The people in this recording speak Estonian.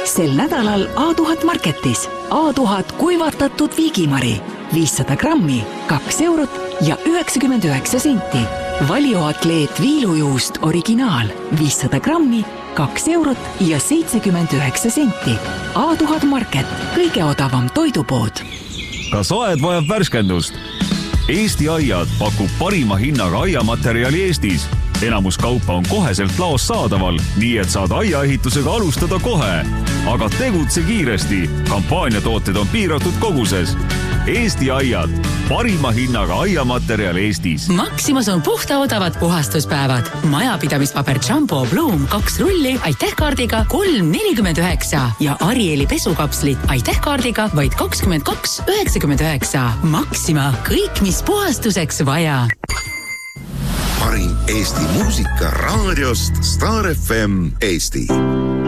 Sel nädalal A1000 Marketis. A1000 kuivatatud viigimari. 500 grammi, 2 eurot ja 99 senti. Valioatleet viilujuust originaal. 500 grammi, 2 eurot ja 79 senti. A1000 Market. Kõige odavam toidupood. Kas aed vajab värskendust? Eesti Aiad pakub parima hinnaga aiamaterjali Eestis. Enamus kaupa on koheselt laos saadaval, nii et saad aiaehitusega alustada kohe. Aga tegutse kiiresti. Kampaaniatooted on piiratud koguses. Eesti Aiad. Parima hinnaga aiamaterjal Eestis. Maximas on puhta odavad puhastuspäevad. Majapidamispaber Jumbo Bloom 2 rulli aitehkaardiga 3,49 ja Arieli pesukapslit aitehkaardiga vaid 22,99. Maxima. Kõik, mis puhastuseks vaja. Parim Eesti muusika raadiost Star FM Eesti.